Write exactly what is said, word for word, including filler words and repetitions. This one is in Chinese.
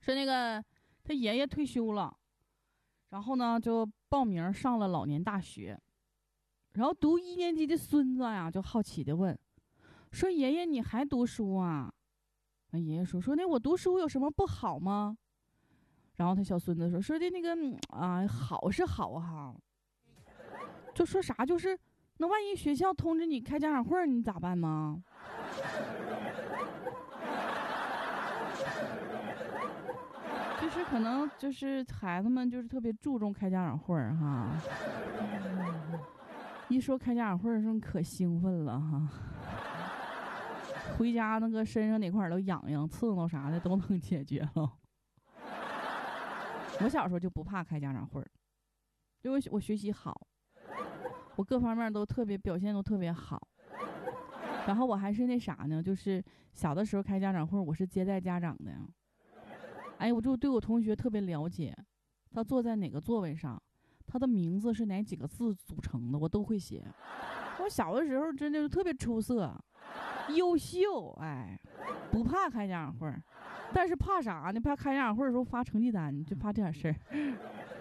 说那个他爷爷退休了，然后呢就报名上了老年大学，然后读一年级的孙子呀就好奇的问，说爷爷你还读书啊？那爷爷说说那我读书有什么不好吗？然后他小孙子说说的那个啊好是好哈，就说啥就是那万一学校通知你开家长会你咋办吗？就是可能就是孩子们就是特别注重开家长会哈，一说开家长会的时候可兴奋了哈，回家那个身上哪块都痒痒刺挠啥的都能解决了。我小时候就不怕开家长会，因为我学习好，我各方面都特别表现都特别好。然后我还是那啥呢，就是小的时候开家长会我是接待家长的呀。哎，我就对我同学特别了解，他坐在哪个座位上，他的名字是哪几个字组成的，我都会写。我小的时候真的是特别出色，优秀，哎，不怕开家长会，但是怕啥呢？怕开家长会的时候发成绩单，就怕这点事儿。